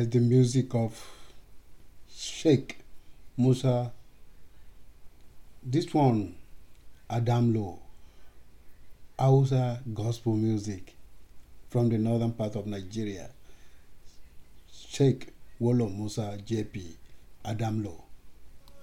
the music of Sheikh Musa. This one, Adam Low, Hausa gospel music from the northern part of Nigeria. Sheikh Wolo Musa JP, Adam Low.